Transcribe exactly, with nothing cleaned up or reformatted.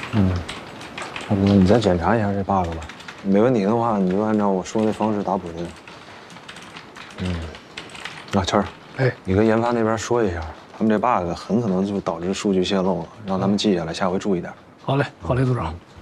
嗯，要不你再检查一下这 bug 吧，没问题的话，你就按照我说的方式打补丁。嗯，啊，谦儿，哎，你跟研发那边说一下，他们这 bug 很可能就导致数据泄露了，让他们记下来，下回注意点。 好嘞，好嘞，组长。